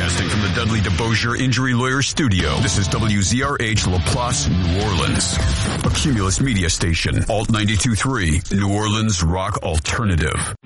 Broadcasting from the Dudley DeBosier Injury Lawyer Studio. This is WZRH LaPlace, New Orleans. A Cumulus Media Station. Alt 92.3, New Orleans Rock Alternative.